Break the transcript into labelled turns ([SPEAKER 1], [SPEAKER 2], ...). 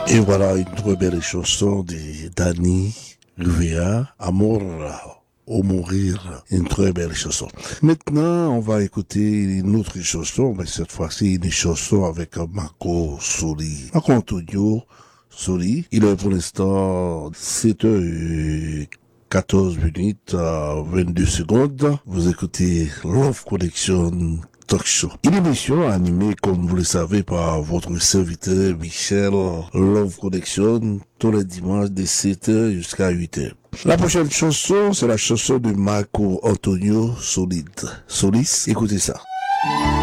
[SPEAKER 1] Et voilà une très belle chanson de Danny Rivera, Amour au mourir, une très belle chanson. Maintenant, on va écouter une autre chanson, mais cette fois-ci une chanson avec Marco Soli. Marco Antonio Soli, il est pour l'instant 7h14 minutes à 22 secondes. Vous écoutez Love Connection Talk Show. Une émission animée, comme vous le savez, par votre serviteur Michel Love Connection tous les dimanches de 7h jusqu'à 8h. La prochaine chanson, c'est la chanson de Marco Antonio Solis. Écoutez ça.